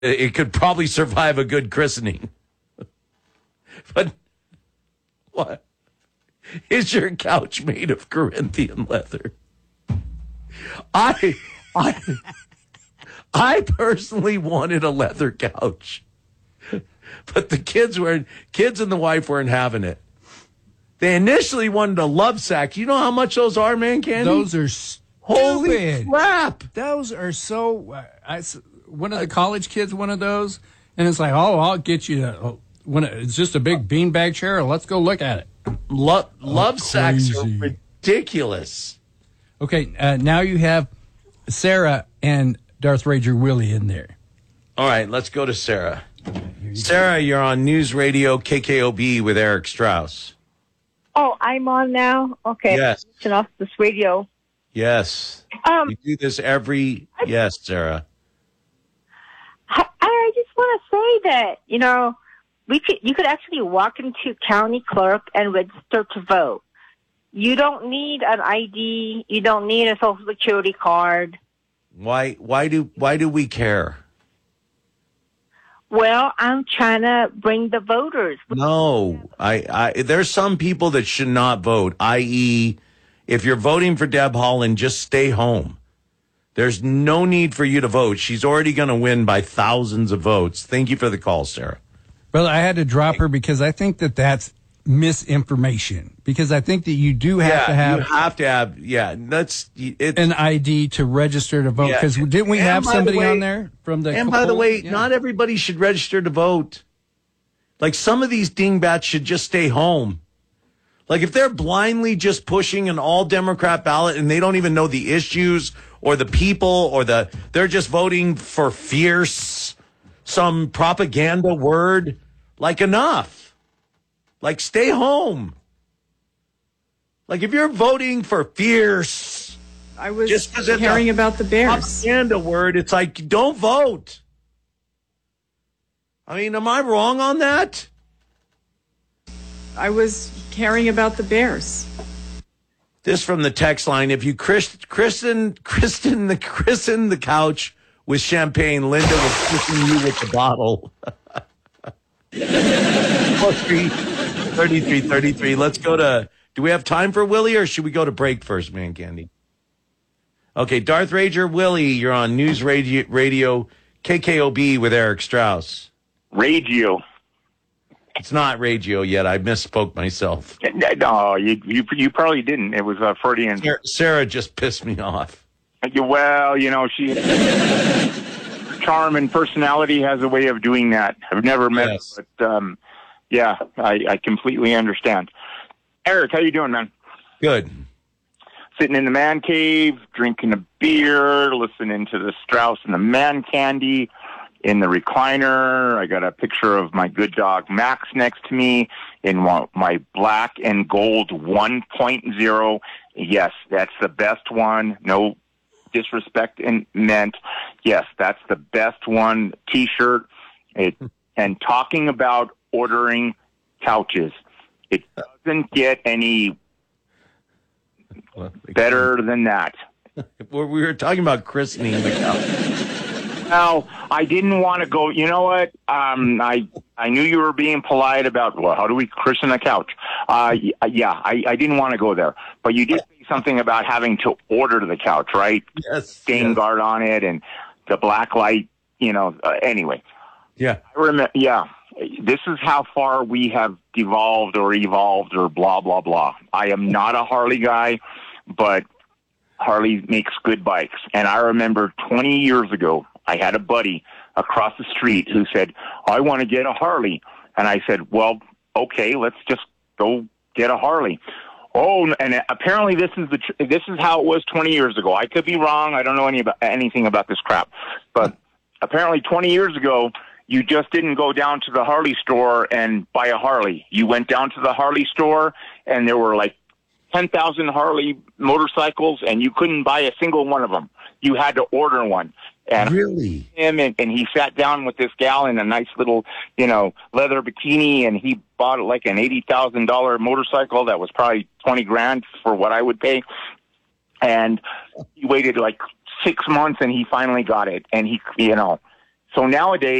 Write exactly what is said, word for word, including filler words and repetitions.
it could probably survive a good christening. But what? Is your couch made of Corinthian leather? I, I, I personally wanted a leather couch, but the kids were kids and the wife weren't having it. They initially wanted a love sack. You know how much those are, man, Candy? Those are stupid. Holy crap! Those are so. Uh, I, one of the college kids, one of those, and it's like, oh, I'll get you. A, when it's just a big beanbag chair. Let's go look at it. Lo- love oh, sacks are ridiculous. Okay, uh, now you have Sarah and Darth Rager Willie in there. All right, let's go to Sarah. Sarah, you're on News Radio K K O B with Eric Strauss. Oh, I'm on now? Okay. Yes. Turn off this radio. Yes. Um, you do this every... I, yes, Sarah. I, I just want to say that, you know, we could you could actually walk into county clerk and register to vote. You don't need an I D. You don't need a social security card. Why? Why do? Why do we care? Well, I'm trying to bring the voters. No, I, I. There's some people that should not vote. that is, if you're voting for Deb Haaland, just stay home. There's no need for you to vote. She's already going to win by thousands of votes. Thank you for the call, Sarah. Well, I had to drop her because I think that that's misinformation. Because I think that you do have yeah, to have... you have to have, yeah, that's... It's, an I D to register to vote. Because yeah. didn't we and have somebody the way, on there from the... And by the way, yeah. not everybody should register to vote. Like, some of these dingbats should just stay home. Like, if they're blindly just pushing an all-Democrat ballot and they don't even know the issues or the people or the... They're just voting for fierce... some propaganda word, like enough. Like stay home. Like if you're voting for fierce, I was just caring about the Bears. Propaganda word, it's like don't vote. I mean, am I wrong on that? I was caring about the Bears. This from the text line: if you christen, christen, christen the christen the couch with champagne, Linda will christen you with the bottle. thirty-three thirty-three. Let's go to, do we have time for Willie or should we go to break first, man, Candy? Okay, Darth Rager, Willie, you're on News Radio, Radio K K O B with Eric Strauss. Radio. It's not radio yet. I misspoke myself. No, you you, you probably didn't. It was uh, Freudian. Sarah, Sarah just pissed me off. Well, you know, she charm and personality has a way of doing that. I've never met yes. her, but um, yeah, I, I completely understand. Eric, how you doing, man? Good. Sitting in the man cave, drinking a beer, listening to the Strauss and the Man Candy in the recliner. I got a picture of my good dog Max next to me in my black and gold one point oh. Yes, that's the best one. No disrespect and meant. Yes, that's the best one. T-shirt. It, and talking about ordering couches, it doesn't get any better than that. We were talking about christening the couch. Well, I didn't want to go. You know what? Um, I I knew you were being polite about, well, how do we christen a couch? Uh, yeah, I, I didn't want to go there. But you did say something about having to order the couch, right? Yes. Stain yes. guard on it and the black light, you know. Uh, anyway. Yeah. I remember, yeah. This is how far we have devolved or evolved or blah, blah, blah. I am not a Harley guy, but Harley makes good bikes. And I remember twenty years ago, I had a buddy across the street who said, I want to get a Harley. And I said, well, okay, let's just go get a Harley. Oh, and apparently this is the tr- this is how it was twenty years ago. I could be wrong. I don't know any about, anything about this crap. But apparently twenty years ago, you just didn't go down to the Harley store and buy a Harley. You went down to the Harley store, and there were like ten thousand Harley motorcycles, and you couldn't buy a single one of them. You had to order one. And really? Him and, and he sat down with this gal in a nice little, you know, leather bikini, and he bought like an eighty thousand dollars motorcycle that was probably twenty grand for what I would pay. And he waited like six months, and he finally got it. And he, you know, So nowadays,